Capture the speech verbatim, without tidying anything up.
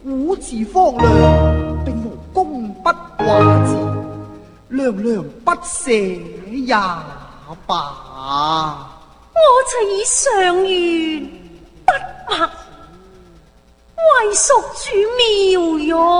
古字方量，並無工筆畫字，娘娘不寫也罷。 我就以上元筆墨，為蜀主妙用。